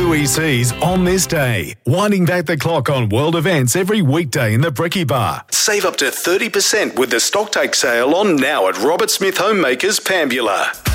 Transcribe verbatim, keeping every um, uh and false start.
two E Cs on this day. Winding back the clock on world events every weekday in the Bricky Bar. Save up to thirty percent with the Stocktake sale on now at Robert Smith Homemakers, Pambula.